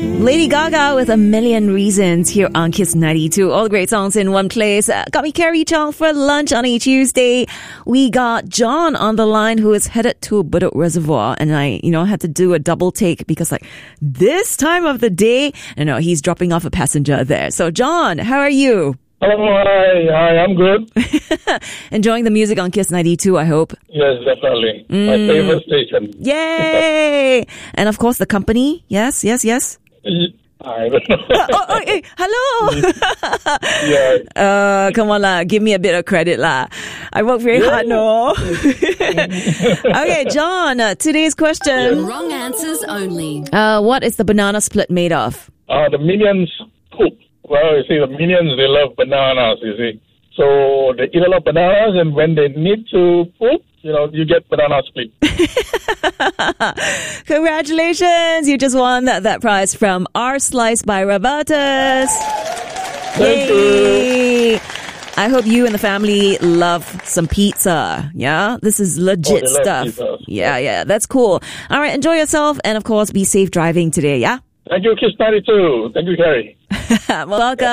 Lady Gaga with A Million Reasons here on Kiss 92. All great songs in one place. Got me Carrie Chong for lunch on a Tuesday. We got John on the line who is headed to Bedok Reservoir. And I, had to do a double take because this time of the day, he's dropping off a passenger there. So John, how are you? Hello, hi, I'm good. Enjoying the music on Kiss 92, I hope. Yes, definitely. My favorite station. Yay! And of course the company. Yes. I don't know. Hey, hello. Yeah. Come on lah, give me a bit of credit lah. I work very hard, no. Okay, John, today's question. Wrong answers only. What is the banana split made of? The Minions poop. Well, you see, the Minions, they love bananas, you see. So they eat a lot of bananas, and when they need to poop, you get banana split. Congratulations! You just won that prize from Our Slice by Rabatas. Thank you. I hope you and the family love some pizza. Yeah? This is legit stuff. Pizza. Yeah. That's cool. All right, enjoy yourself, and of course, be safe driving today, yeah? Thank you, Kiss 92. Thank you, Carrie. Welcome.